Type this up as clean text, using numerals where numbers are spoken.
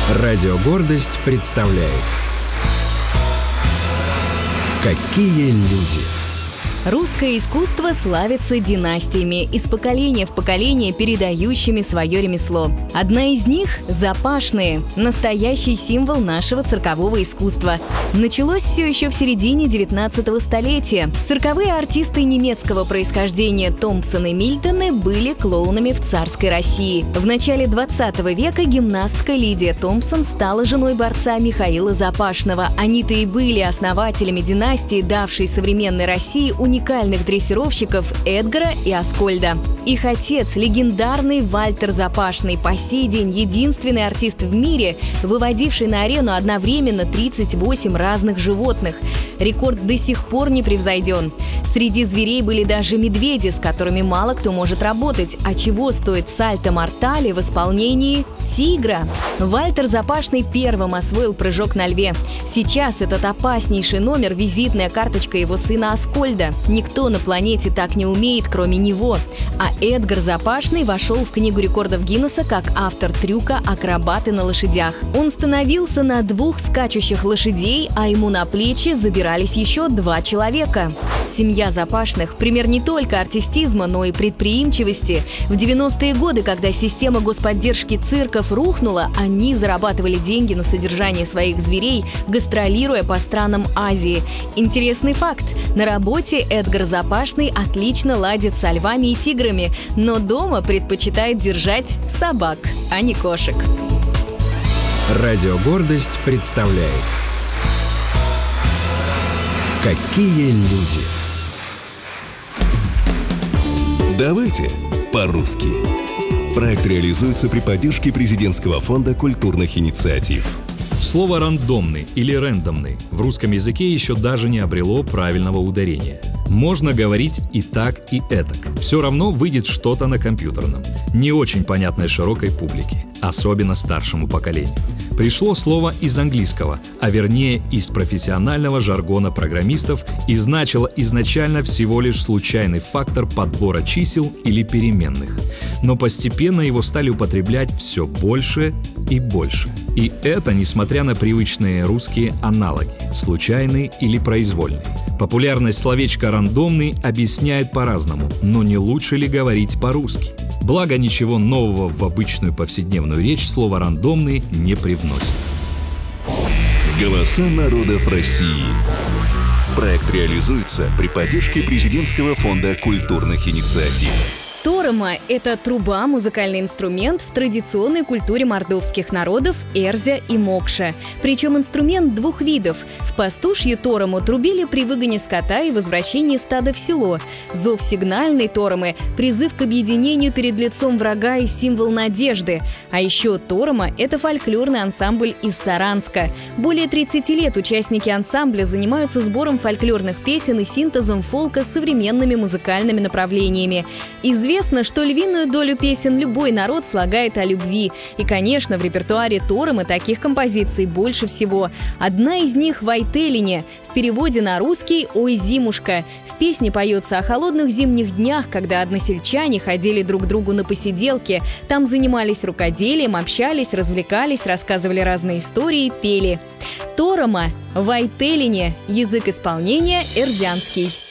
Радио «Гордость» представляет «Какие люди». Русское искусство славится династиями, из поколения в поколение передающими свое ремесло. Одна из них – запашные, настоящий символ нашего циркового искусства. Началось все еще в середине 19 столетия. Цирковые артисты немецкого происхождения Томпсон и Мильтоны были клоунами в царской России. В начале 20 века гимнастка Лидия Томпсон стала женой борца Михаила Запашного. Они-то и были основателями династии, давшей современной России уникальных дрессировщиков Эдгара и Аскольда. Их отец, легендарный Вальтер Запашный, по сей день единственный артист в мире, выводивший на арену одновременно 38 разных животных. Рекорд до сих пор не превзойден. Среди зверей были даже медведи, с которыми мало кто может работать. А чего стоит сальто-мортале в исполнении тигра? Вальтер Запашный первым освоил прыжок на льве. Сейчас этот опаснейший номер – визитная карточка его сына Аскольда. Никто на планете так не умеет, кроме него. А Эдгар Запашный вошел в Книгу рекордов Гиннесса как автор трюка «Акробаты на лошадях». Он становился на 2 скачущих лошадей, а ему на плечи забирались еще 2 человека. Семья Запашных – пример не только артистизма, но и предприимчивости. В 90-е годы, когда система господдержки цирков рухнула, они зарабатывали деньги на содержание своих зверей, гастролируя по странам Азии. Интересный факт – на работе Эдгар Запашный отлично ладит со львами и тиграми, но дома предпочитает держать собак, а не кошек. Радио «Гордость» представляет «Какие люди». Давайте по-русски. Проект реализуется при поддержке Президентского фонда культурных инициатив. Слово «рандомный» или «рэндомный» в русском языке еще даже не обрело правильного ударения. Можно говорить и так, и этак. Все равно выйдет что-то на компьютерном, не очень понятное широкой публике, особенно старшему поколению. Пришло слово из английского, а вернее из профессионального жаргона программистов, и значило изначально всего лишь случайный фактор подбора чисел или переменных. Но постепенно его стали употреблять все больше и больше. И это несмотря на привычные русские аналоги – случайный или произвольный. Популярность словечка «рандомный» объясняет по-разному, но не лучше ли говорить по-русски? Благо, ничего нового в обычную повседневную речь слово «рандомный» не привносит. Голоса народов России. Проект реализуется при поддержке Президентского фонда культурных инициатив. Торома – это труба, музыкальный инструмент в традиционной культуре мордовских народов Эрзя и Мокша. Причем инструмент 2 видов. В пастушье торому трубили при выгоне скота и возвращении стада в село. Зов сигнальной торомы – призыв к объединению перед лицом врага и символ надежды. А еще торома – это фольклорный ансамбль из Саранска. Более 30 лет участники ансамбля занимаются сбором фольклорных песен и синтезом фолка с современными музыкальными направлениями. Известно, что львиную долю песен любой народ слагает о любви. И, конечно, в репертуаре торомы таких композиций больше всего. Одна из них в Айтелине. В переводе на русский «Ой, зимушка». В песне поется о холодных зимних днях, когда односельчане ходили друг к другу на посиделки. Там занимались рукоделием, общались, развлекались, рассказывали разные истории, пели. Торома в Айтелине. Язык исполнения эрзянский.